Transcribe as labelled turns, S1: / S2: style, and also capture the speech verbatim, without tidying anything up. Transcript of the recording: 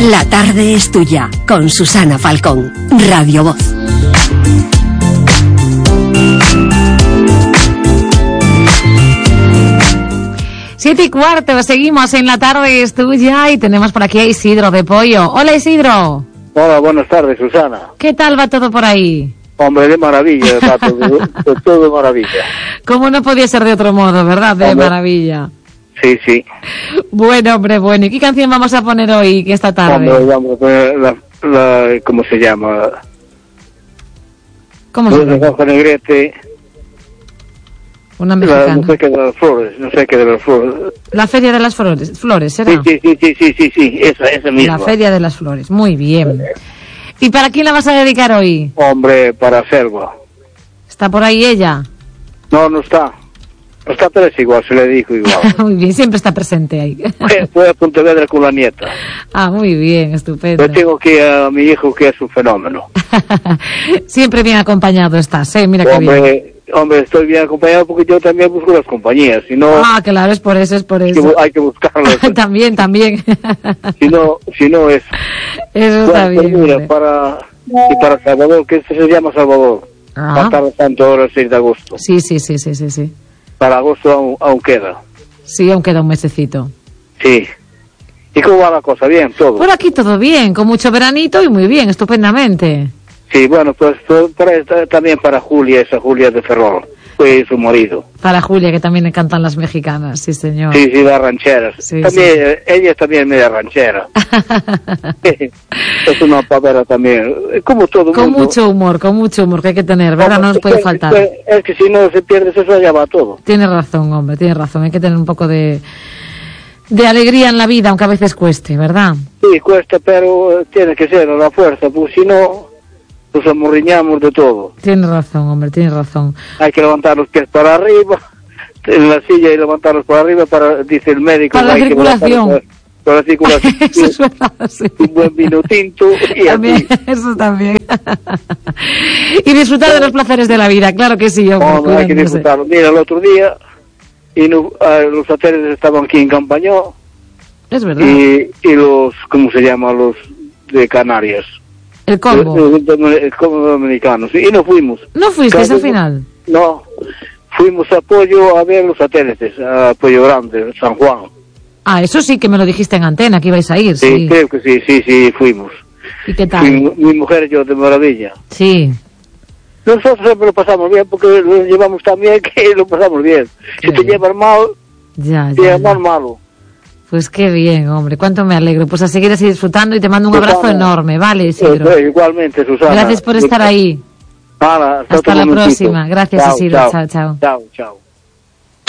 S1: La tarde es tuya, con Susana Falcón, Radio Voz.
S2: Siete y cuarto, seguimos en La tarde es tuya y tenemos por aquí a Isidro de Pollo. Hola, Isidro.
S3: Hola, buenas tardes, Susana.
S2: ¿Qué tal va todo por ahí?
S3: Hombre, de maravilla, va todo, de todo de maravilla.
S2: Como no podía ser de otro modo, ¿verdad? De
S3: Hombre.
S2: maravilla.
S3: Sí, sí.
S2: Bueno, hombre, bueno. ¿Y qué canción vamos a poner hoy, esta tarde?
S3: Hombre, vamos a poner la, la, ¿cómo se llama?
S2: ¿Cómo se llama?
S3: Jorge Negrete.
S2: Una
S3: La,
S2: mexicana.
S3: no sé qué de las flores, no sé qué de las flores.
S2: La Feria de las Flores, flores ¿será?
S3: Sí, sí, sí, sí, sí, sí, sí, esa, esa misma.
S2: La Feria de las Flores, muy bien. ¿Y para quién la vas a dedicar hoy?
S3: Hombre, para Selva.
S2: ¿Está por ahí ella?
S3: No, no está. No está, pero es igual, se le dijo igual.
S2: Muy bien, siempre está presente ahí.
S3: Fue, fue a Pontevedra con la nieta.
S2: Ah, muy bien, estupendo.
S3: Yo tengo que a mi hijo, que es un fenómeno.
S2: Siempre bien acompañado estás, ¿eh? Mira qué bien.
S3: Hombre, hombre, estoy bien acompañado porque yo también busco las compañías. Si no,
S2: Ah, claro, es por eso, es por
S3: hay que,
S2: eso.
S3: bu- hay que buscarlas.
S2: También, también.
S3: Si no, si no es.
S2: Eso está
S3: Bueno, pues
S2: bien.
S3: mira,
S2: hombre.
S3: para, y para Salvador, que este se llama Salvador.
S2: Ah.
S3: Va a estar tanto ahora el seis de agosto.
S2: Sí, sí, sí, sí, sí, sí.
S3: Para agosto aún, aún queda.
S2: Sí, aún queda un mesecito.
S3: Sí. ¿Y cómo va la cosa? Bien, todo.
S2: Por aquí todo bien, con mucho veranito y muy bien, estupendamente.
S3: Sí, bueno, pues, pues para, también para Julia, esa Julia de Ferrol. Fue su marido.
S2: Para Julia, que también le encantan las mexicanas, sí, señor.
S3: Sí, sí, las rancheras.
S2: Sí,
S3: también,
S2: sí.
S3: eh, ella es también media ranchera. Es una pavera también. Como todo
S2: Con
S3: mundo.
S2: mucho humor, con mucho humor que hay que tener, ¿verdad? No nos puede
S3: Es-
S2: faltar.
S3: Es, es que si no se pierde eso, ya va todo.
S2: Tienes razón, hombre, tienes razón. Hay que tener un poco de, de alegría en la vida, aunque a veces cueste, ¿verdad?
S3: Sí, cuesta, pero eh, tiene que ser a la fuerza, pues si no, nos amorriñamos de todo.
S2: Tienes razón, hombre, tienes razón.
S3: Hay que levantar los pies para arriba, en la silla y levantarlos para arriba, para, dice el médico.
S2: Para la
S3: hay que
S2: circulación.
S3: levantarlos Para, para la circulación.
S2: Eso es verdad, sí.
S3: Un buen vino tinto y
S2: También,
S3: así.
S2: eso también. Y disfrutar de los placeres de la vida, claro que sí, hombre.
S3: Hombre, hay que
S2: cuidándose.
S3: disfrutarlo. Mira, el otro día, y no, eh, los satélites estaban aquí en Campañó,
S2: Es verdad.
S3: y, y los, ¿cómo se llama? Los de Canarias.
S2: El combo.
S3: Los, los domin- el combo dominicanos. Y no fuimos.
S2: ¿No fuiste
S3: Claro,
S2: al final?
S3: No, fuimos a Apoyo a ver los satélites, a Apoyo Grande, San Juan.
S2: Ah, eso sí que me lo dijiste en antena, que ibais a ir,
S3: Sí,
S2: sí.
S3: creo que sí, sí, sí, fuimos.
S2: ¿Y qué
S3: Mi,
S2: tal?
S3: mi mujer y yo de maravilla.
S2: Sí.
S3: Nosotros siempre lo pasamos bien porque lo llevamos tan bien que lo pasamos bien. Si te
S2: Claro.
S3: llevas mal,
S2: Ya,
S3: te
S2: ya,
S3: llevas
S2: ya.
S3: mal malo.
S2: Pues qué bien, hombre, cuánto me alegro. Pues a seguir así disfrutando y te mando un
S3: Susana.
S2: abrazo enorme, ¿vale, Isidro?
S3: Eh, igualmente, Susana.
S2: Gracias por estar ahí.
S3: Nada,
S2: Hasta
S3: otro
S2: la
S3: momentito.
S2: próxima. Gracias,
S3: Chao,
S2: Isidro.
S3: chao.
S2: Chao, chao.
S3: Chao, chao.